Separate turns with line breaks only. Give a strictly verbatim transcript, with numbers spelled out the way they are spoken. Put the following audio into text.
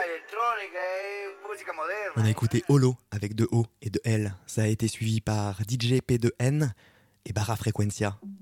On a écouté Holo avec deux O et deux L. Ça a été suivi par D J P deux N et Barra Frequencia.